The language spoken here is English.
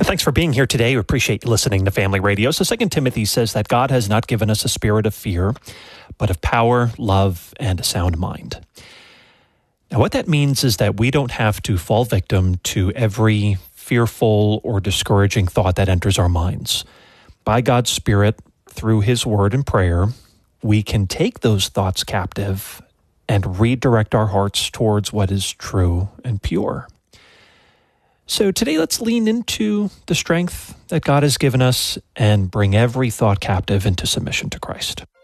thanks for being here today. We appreciate you listening to Family Radio. So 2 Timothy says that God has not given us a spirit of fear, but of power, love, and a sound mind. Now, what that means is that we don't have to fall victim to every fearful or discouraging thought that enters our minds. By God's Spirit, through His Word and prayer, we can take those thoughts captive and redirect our hearts towards what is true and pure. So today, let's lean into the strength that God has given us and bring every thought captive into submission to Christ.